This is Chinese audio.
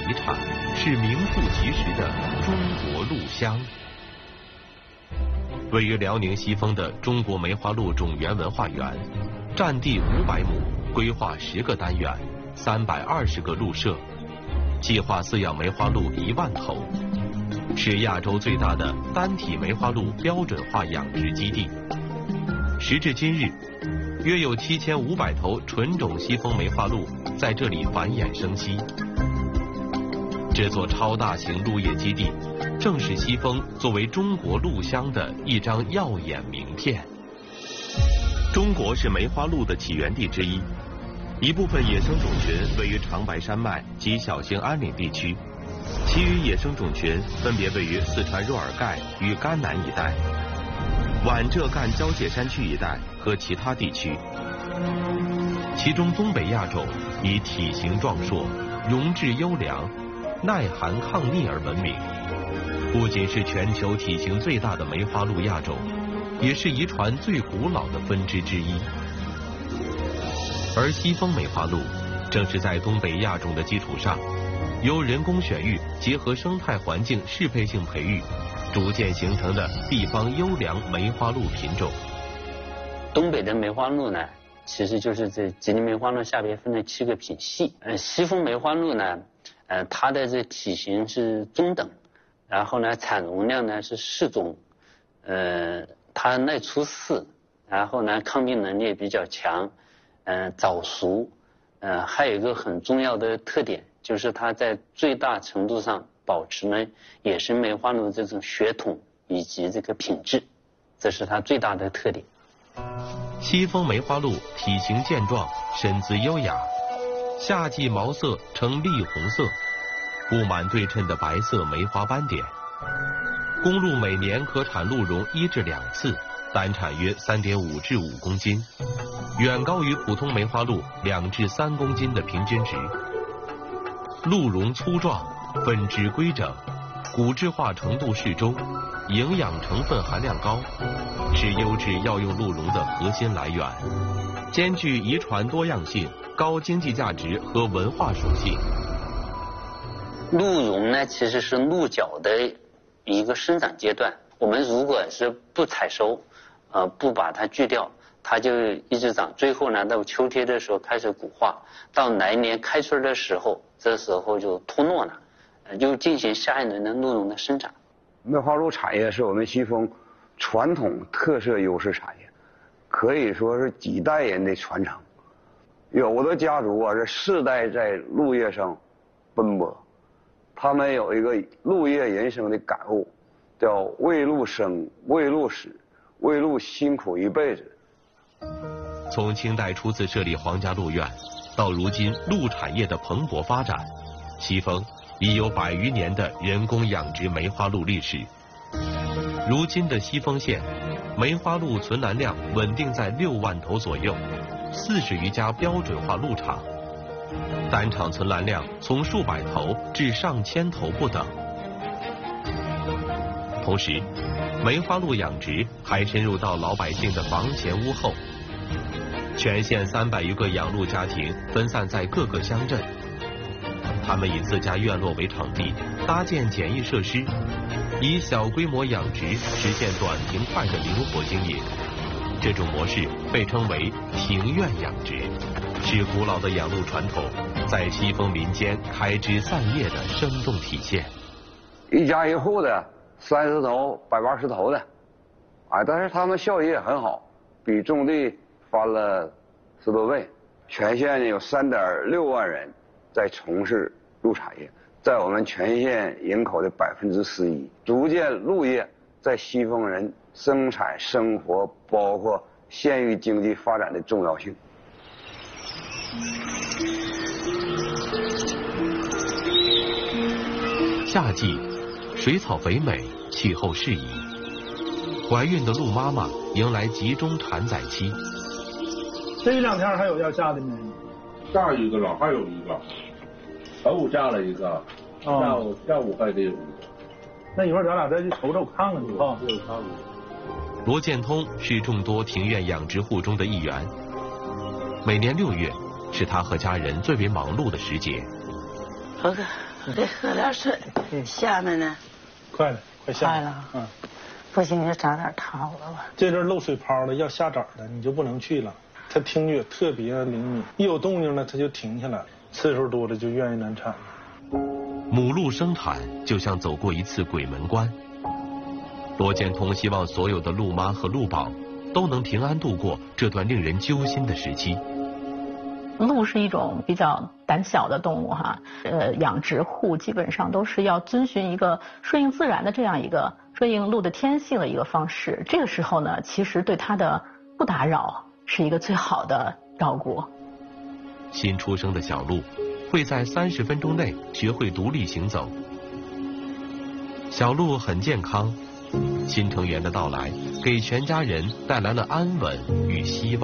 遗产，是名副其实的中国鹿乡。位于辽宁西丰的中国梅花鹿种源文化园，占地500亩，规划10个单元，320个鹿舍，计划饲养梅花鹿1万头，是亚洲最大的单体梅花鹿标准化养殖基地。时至今日，约有7500头纯种西丰梅花鹿在这里繁衍生息。这座超大型鹿业基地，正是西丰作为中国鹿乡的一张耀眼名片。中国是梅花鹿的起源地之一，一部分野生种群位于长白山脉及小兴安岭地区，其余野生种群分别位于四川若尔盖与甘南一带、皖浙赣交界山区一带和其他地区。其中东北亚种以体型壮硕、容质优良、耐寒抗逆而闻名，不仅是全球体型最大的梅花鹿亚种，也是遗传最古老的分支之一。而西丰梅花鹿正是在东北亚种的基础上，由人工选育结合生态环境适配性培育，逐渐形成的地方优良梅花鹿品种。 东北的梅花鹿呢，其实就是这吉林梅花鹿下边分成7个品系。西丰梅花鹿呢，它的这体型是中等，然后呢产容量呢是适中，它耐出饲，然后呢抗病能力比较强，早熟，还有一个很重要的特点，就是它在最大程度上保持了野生梅花鹿这种血统以及这个品质，这是它最大的特点。 西丰梅花鹿体型健壮，身姿优雅，夏季毛色呈栗红色，布满对称的白色梅花斑点。公鹿每年可产鹿茸1至2次，单产约3.5至5公斤，远高于普通梅花鹿2至3公斤的平均值。鹿茸粗壮，分支规整，骨质化程度适中，营养成分含量高，是优质药用鹿茸的核心来源，兼具遗传多样性、高经济价值和文化属性。 鹿茸呢，其实是鹿角的一个生长阶段，我们如果是不采收，不把它锯掉，它就一直长，最后呢到秋天的时候开始骨化，到来年开春的时候，这时候就脱落了，就进行下一轮的鹿茸的生长。 梅花鹿产业是我们西丰传统特色优势产业，可以说是几代人的传承。有的家族啊是4代在鹿业上奔波，他们有一个鹿业人生的感悟，叫为鹿生，为鹿死，为鹿辛苦一辈子。 从清代初次设立皇家鹿苑，到如今鹿产业的蓬勃发展，西丰已有100余年的人工养殖梅花鹿历史。如今的西丰县，梅花鹿存栏量稳定在6万头左右，40余家标准化鹿场，单场存栏量从数百头至上千头不等。同时，梅花鹿养殖还深入到老百姓的房前屋后，全县300余个养鹿家庭分散在各个乡镇，他们以自家院落为场地，搭建简易设施，以小规模养殖实现短平快的灵活经营。这种模式被称为庭院养殖，是古老的养鹿传统在西丰民间开枝散叶的生动体现。 一家一户的30头、180头的，但是他们效益也很好，比种地翻了10多倍。全县有3.6万人在从事鹿产业，在我们全县人口的11%，逐渐鹿业在西丰人生产生活包括县域经济发展的重要性。 夏季水草肥美，气候适宜，怀孕的鹿妈妈迎来集中产崽期。 这1、2天还有要嫁的没？ 嫁一个了，还有一个，上午嫁了一个，下午还得有一个。 那一会儿咱俩再去瞅瞅看看去啊。 对，看看。 罗建通是众多庭院养殖户中的一员，每年6月是他和家人最为忙碌的时节。 得喝点水。下面呢？ 快了，快下。 快了。不行就找点桃子吧。 这阵漏水泡了，要下崽的，你就不能去了。它听觉特别灵敏，一有动静了，它就停下来，次数多了就愿意难产了。 母鹿生产就像走过一次鬼门关。罗建通希望所有的鹿妈和鹿宝都能平安度过这段令人揪心的时期。 鹿是一种比较胆小的动物哈，养殖户基本上都是要遵循一个顺应自然的这样一个顺应鹿的天性的一个方式。这个时候呢，其实对它的不打扰是一个最好的照顾。 新出生的小鹿会在30分钟内学会独立行走。小鹿很健康，新成员的到来给全家人带来了安稳与希望。